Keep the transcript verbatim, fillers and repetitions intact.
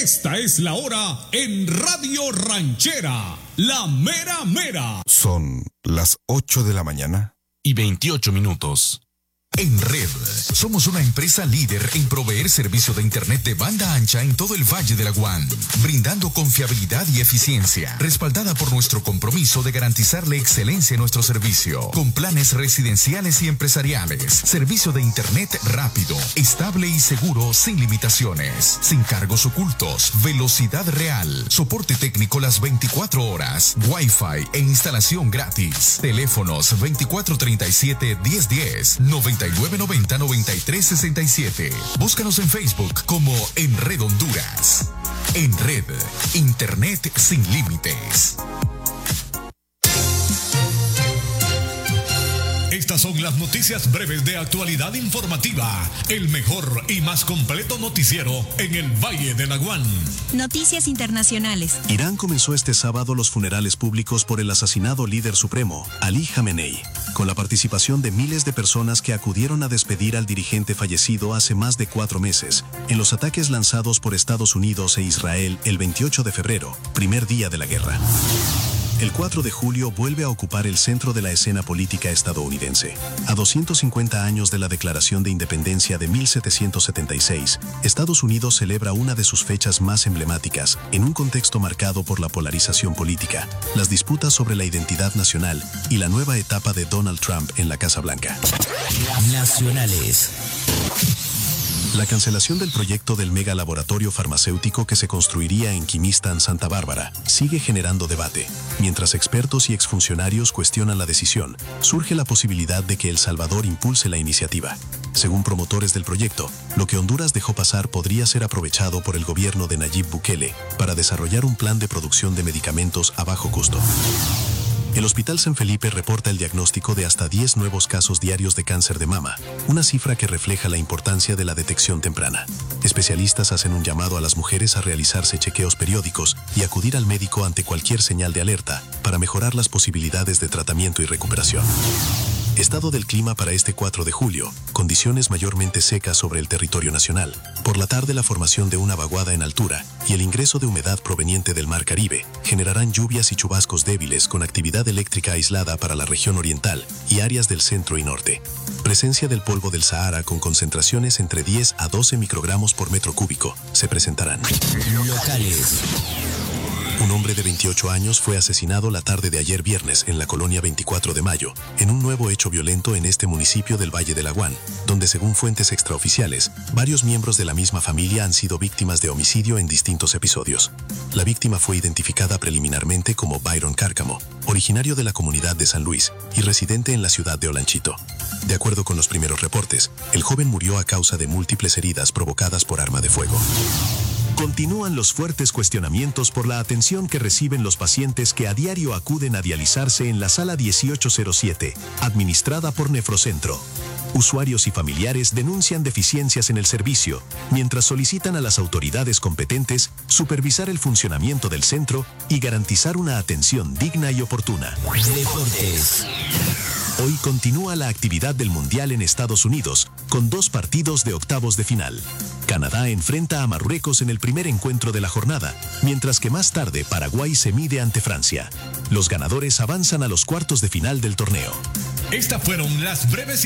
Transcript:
Esta es la hora en Radio Ranchera, la mera mera. Son las ocho de la mañana y veintiocho minutos. En Red, somos una empresa líder en proveer servicio de internet de banda ancha en todo el Valle de Laguán, brindando confiabilidad y eficiencia, respaldada por nuestro compromiso de garantizarle excelencia en nuestro servicio, con planes residenciales y empresariales, servicio de internet rápido, estable y seguro, sin limitaciones, sin cargos ocultos, velocidad real, soporte técnico las veinticuatro horas, Wi-Fi e instalación gratis, teléfonos veinticuatro treinta y siete diez diez, noventa y nueve noventa noventa y tres sesenta y siete. Búscanos en Facebook como En Red Honduras. En Red, Internet sin límites. Estas son las noticias breves de actualidad informativa, el mejor y más completo noticiero en el Valle de Laguán. Noticias internacionales. Irán comenzó este sábado los funerales públicos por el asesinado líder supremo, Ali Jamenei, con la participación de miles de personas que acudieron a despedir al dirigente fallecido hace más de cuatro meses, en los ataques lanzados por Estados Unidos e Israel el veintiocho de febrero, primer día de la guerra. El cuatro de julio vuelve a ocupar el centro de la escena política estadounidense. A doscientos cincuenta años de la Declaración de Independencia de mil setecientos setenta y seis, Estados Unidos celebra una de sus fechas más emblemáticas, en un contexto marcado por la polarización política, las disputas sobre la identidad nacional y la nueva etapa de Donald Trump en la Casa Blanca. Nacionales. La cancelación del proyecto del mega laboratorio farmacéutico que se construiría en Quimistán, Santa Bárbara, sigue generando debate. Mientras expertos y exfuncionarios cuestionan la decisión, surge la posibilidad de que El Salvador impulse la iniciativa. Según promotores del proyecto, lo que Honduras dejó pasar podría ser aprovechado por el gobierno de Nayib Bukele para desarrollar un plan de producción de medicamentos a bajo costo. El Hospital San Felipe reporta el diagnóstico de hasta diez nuevos casos diarios de cáncer de mama, una cifra que refleja la importancia de la detección temprana. Especialistas hacen un llamado a las mujeres a realizarse chequeos periódicos y acudir al médico ante cualquier señal de alerta para mejorar las posibilidades de tratamiento y recuperación. Estado del clima para este cuatro de julio, condiciones mayormente secas sobre el territorio nacional. Por la tarde la formación de una vaguada en altura y el ingreso de humedad proveniente del Mar Caribe generarán lluvias y chubascos débiles con actividad eléctrica aislada para la región oriental y áreas del centro y norte. Presencia del polvo del Sahara con concentraciones entre diez a doce microgramos por metro cúbico se presentarán. Locales. Un hombre de veintiocho años fue asesinado la tarde de ayer viernes en la colonia veinticuatro de mayo, en un nuevo hecho violento en este municipio del Valle de Laguán, donde según fuentes extraoficiales, varios miembros de la misma familia han sido víctimas de homicidio en distintos episodios. La víctima fue identificada preliminarmente como Byron Cárcamo, originario de la comunidad de San Luis y residente en la ciudad de Olanchito. De acuerdo con los primeros reportes, el joven murió a causa de múltiples heridas provocadas por arma de fuego. Continúan los fuertes cuestionamientos por la atención que reciben los pacientes que a diario acuden a dializarse en la sala dieciocho cero siete, administrada por Nefrocentro. Usuarios y familiares denuncian deficiencias en el servicio, mientras solicitan a las autoridades competentes supervisar el funcionamiento del centro y garantizar una atención digna y oportuna. Deportes. Hoy continúa la actividad del Mundial en Estados Unidos, con dos partidos de octavos de final. Canadá enfrenta a Marruecos en el primer encuentro de la jornada, mientras que más tarde Paraguay se mide ante Francia. Los ganadores avanzan a los cuartos de final del torneo. Estas fueron las breves